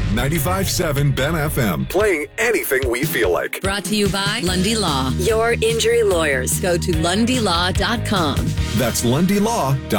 95.7 Ben FM, playing anything we feel like. Brought to you by Lundy Law, your injury lawyers. Go to lundylaw.com. That's lundylaw.com.